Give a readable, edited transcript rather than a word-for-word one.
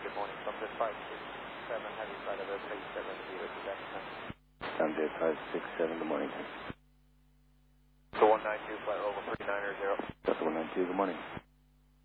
good morning. Sunjet 567, heavy side of airplane 70, Quebec. Sunjet 567, good morning. So 192, flight level 390. Delta 192, good morning.